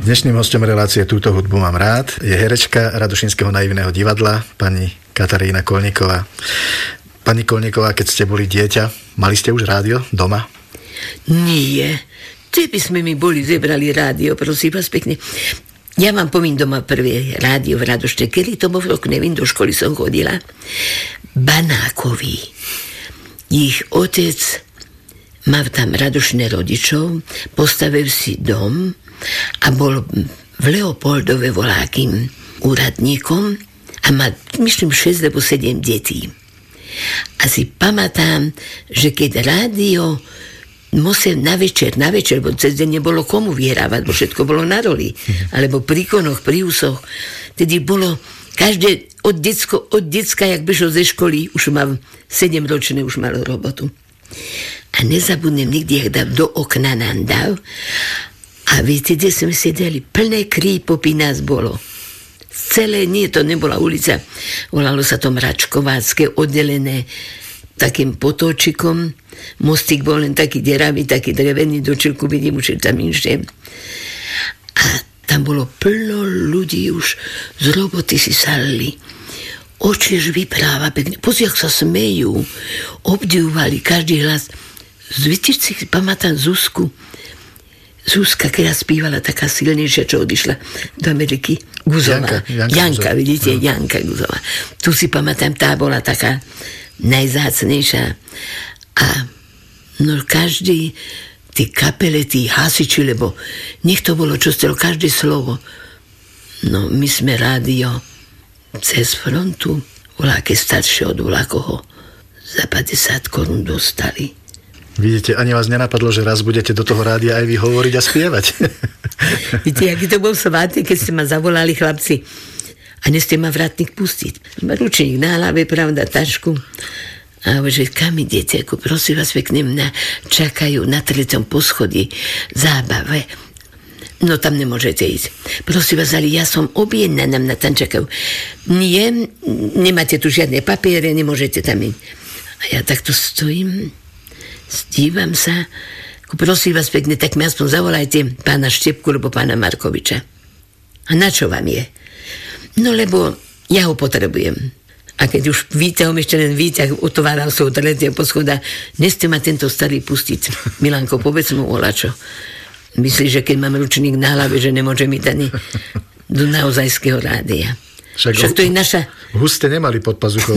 Dnešným hosťom relácie Túto hudbu mám rád je herečka Radošinského naivného divadla, pani Katarína Kolníková. Pani Kolníková, keď ste boli dieťa, mali ste už rádio doma? Nie. Ty by sme mi boli zebrali rádio, prosím vás pekne. Ja mám pomín doma prvé rádio v Radošte. Kedy to bol rok, neviem, do školy som chodila. Banákovi. Ich otec mal tam Radošné rodičov, postavil si dom a bol v Leopoldove volákým úradníkom a mal, myslím, 6 alebo 7 detí. A si pamätám, že keď rádio musel na večer, bo cez deň nebolo komu vyhrávať, bo všetko bolo na roli, alebo pri konoch, pri úsoch, tedy bolo každé od decka, jak bežo ze školy, už mal 7-ročné, už malo robotu. A nezabudnem nikdy, jak dal do okna nám dal. A viete, kde sme sedeli, plné krípopy nás bolo. Celé, nie, to nebola ulica, volalo sa to Mračkovácké, oddelené takým potočikom. Mostík bol len taký deravý, taký drevený, do čelku vidím, už je tam inšie. A tam bolo plno ľudí už z roboty si salili. Očiež vypráva pekne, pozri, jak sa smejú, obdivovali každý hlas. Viete, si pamätám Zuzka, keď spívala taká silnejšia, čo odišla do Ameriky, Guzová. Janka, vidíte, Janka Guzová. Tu si pamätám, tá bola taká najzácnejšia. A no každý, tí kapele, tí hasiči, lebo nech to bolo čo stalo, každé slovo. No my sme rádio cez frontu, voláke staršie od volákoho, za 50 korún dostali. Vidíte, ani vás nenapadlo, že raz budete do toho rádia aj vy hovoriť a spievať. Viete, aký to bol svátek, keď ste ma zavolali chlapci a neste ma vrátnik pustiť. Ručník na hlave, pravda, tašku. A že kam idete, ako prosím vás pekne, mňa čakajú na 3. poschodí zábave. No tam nemôžete ísť. Prosím vás, ale ja som objednaná, na tam čakajú. Nie, nemáte tu žiadne papiere, nemôžete tam ísť. A ja takto stojím, dívam sa, prosím vás pekne, tak mi aspoň zavolajte pána Štepku alebo pána Markoviča. A na čo vám je? No lebo ja ho potrebujem. A keď už výťahom ešte len výťah otváral svoj 3. poschoda, neste ma tento starý pustiť. Milanko, povedz mu olačo. Myslíš, že keď mám ručník na hlave, že nemôže mi ani do naozajského rádia. Však to je naša... Hus ste nemali pod pazuchou.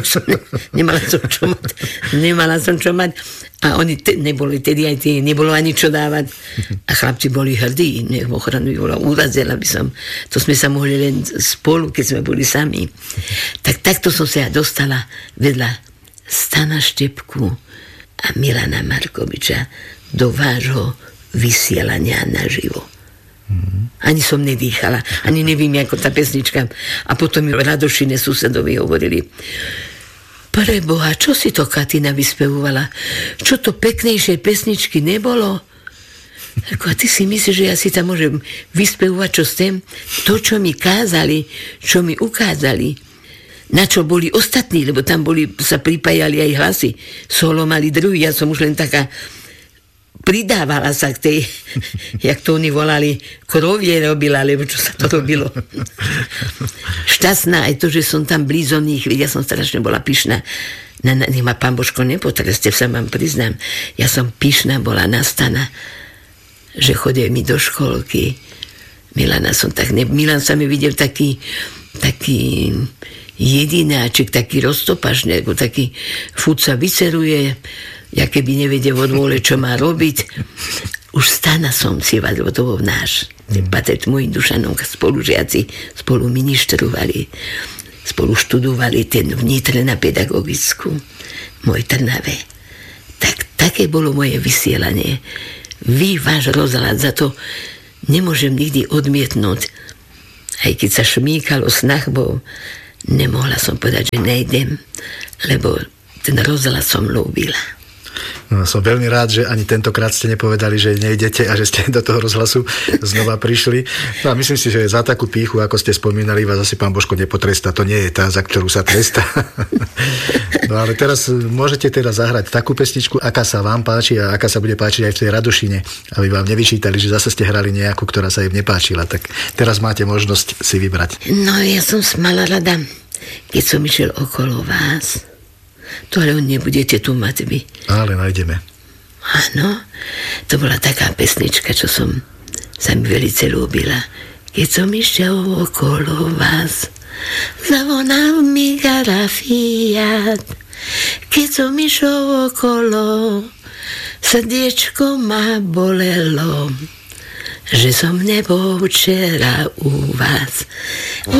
Nemala som čo mať. A oni neboli tedy aj tie, nebolo ani čo dávať. A chlapci boli hrdí, nech ochranu bola, urazila by som. To sme sa mohli len spolu, keď sme boli sami. Tak takto som sa ja dostala vedľa Stana Štepku a Milana Markoviča do vášho vysielania naživo. Ani som nedýchala, ani nevím, ako tá pesnička. A potom mi Radošine susedovi hovorili: Preboha, čo si to Katina vyspevovala? Čo to peknejšie pesničky nebolo? A ty si myslíš, že ja si tam môžem vyspevovať, čo s tým? To, čo mi kázali, čo mi ukázali. Na čo boli ostatní, lebo tam sa pripájali aj hlasy. Solo mali druhý, ja som už len taká pridávala sa k tej, jak to oni volali, krovie robila, lebo čo sa to robilo. Šťastná aj to, že som tam blízo nich, ja som strašne bola pyšná. Nech ma pán Božko nepotreste, sa vám priznám. Ja som pyšná bola na Stana, že chodil mi do školky. Milana som tak, Milan sa mi videl taký jedináčik, taký roztopašný, ako taký furt sa vyceruje, ja keby nevedel od vôle, čo má robiť. Už Stana som cívať, lebo to bol náš. Patreť môjim Dušanom, spolužiaci spolu ministrovali, spolu študovali ten vnitre na pedagogickú, môj Trnave. Tak také bolo moje vysielanie. Vy, váš rozhľad, za to nemôžem nikdy odmietnúť. Aj keď sa šmíkalo snah, bo nemohla som povedať, že nejdem, lebo ten rozhľad som ľúbila. No, som veľmi rád, že ani tentokrát ste nepovedali, že nejdete a že ste do toho rozhlasu znova prišli. No a myslím si, že za takú pýchu, ako ste spomínali, vás asi pán Božko nepotrestá. To nie je tá, za ktorú sa trestá. No ale teraz môžete teda zahrať takú pesničku, aká sa vám páči a aká sa bude páčiť aj v tej Radošine, aby vám nevyčítali, že zase ste hrali nejakú, ktorá sa im nepáčila. Tak teraz máte možnosť si vybrať. No ja som mala rada, keď som išiel okolo vás. To ale nebudete tu mať vy. Ale nájdeme. Áno, to bola taká pesnička, čo sa mi veľmi ľúbila. Keď som išiel okolo vás, zavonal mi Fiat. Keď som išiel okolo, srdiečko ma bolelo, že som nebol včera u vás.